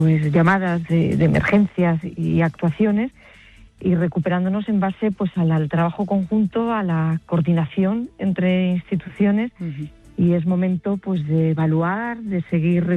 pues llamadas de emergencias y actuaciones, y recuperándonos en base pues al trabajo conjunto, a la coordinación entre instituciones. Y es momento pues de evaluar, de seguir